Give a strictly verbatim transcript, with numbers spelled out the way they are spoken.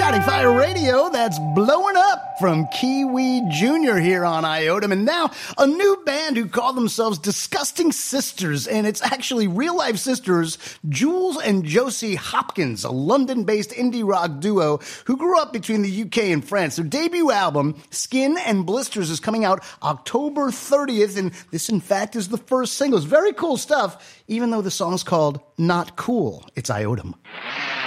Shouting Fire Radio, that's Blowing Up from Kiwi Junior here on Iotum. And now, a new band who call themselves Disgusting Sisters, and it's actually real-life sisters, Jules and Josie Hopkins, a London-based indie rock duo who grew up between the U K and France. Their debut album, Skin and Blisters, is coming out October thirtieth, and this, in fact, is the first single. It's very cool stuff, even though the song's called Not Cool. It's Iotum.